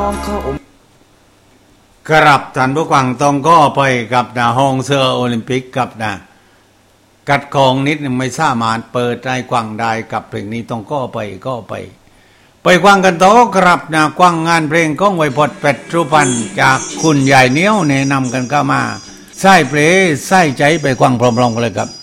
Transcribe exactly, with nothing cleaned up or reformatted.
กราบท่านผู้ฟังต้องก็ไปกับนะห้องเสื้อโอลิมปิกกับนะกัดกองนิดนึงไม่สามารถเปิดได้กว้างได้กับเพลงนี้ต้องก็ไปก็ไปไปกว้างกันต่อครับนะกว้างงานเพลงก้องไวพดเป็ดรูปันจากคุณใหญ่เนี้ยวแนะนำกันเข้ามาใส่เพลงใส่ใจไปกว้างพร้อมๆกันเลยครับ